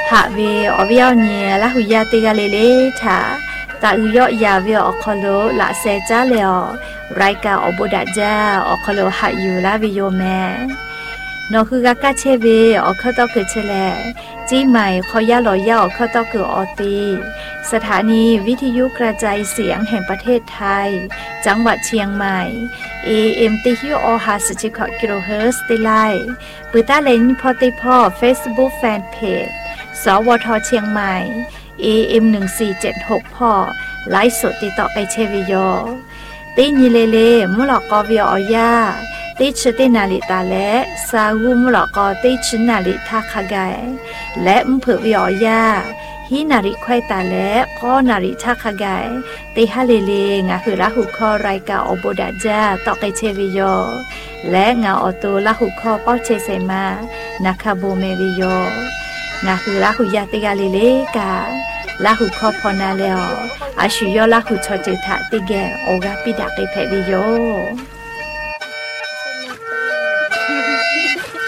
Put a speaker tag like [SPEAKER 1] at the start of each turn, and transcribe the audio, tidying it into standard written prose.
[SPEAKER 1] หาเวอวิเอาเนี่ยละหุยาติกาเลถาตาอุยอยาเวอคโลละเซจ้าเลอไรกาอบุดาจาอคโลหะอยู่ละวิโยแมนอคือกากาเชเวอคตอคือเชแลจีใหม่ขอยาลอยาอคตอคือออตีสถานีวิทยุกระจายเสียงแห่งประเทศไทยจังหวัดเชียงใหม่ AM ติฮิโอฮาสจิคกิโลเฮิรตซ์ติไลปือตาเลนพอติพอ Facebook Fanpage สวทเชียงใหม่ AM 1476พอไลฟ์สดติดต่อไปเชวิโยติญิเลเลมุลกอวิอยาติชตินาลิตาและซาวูมุลกอติชนาลิทาคาไกและมเผือวิอยาฮินาริควายตาและก็นาริทาคาไกติฮาเลเลงาคือละหุคอรายกาอโบดาจาต่อไปเชวิโยและงาออโตละหุคอป้อเชเซมานาคาโบเมวิโยงาคือละหุยาติกาเลเลกาละหุคอพอนาเลออาชุยอละหุชอเจทะติแกโอกาปิดาเกเพวิโย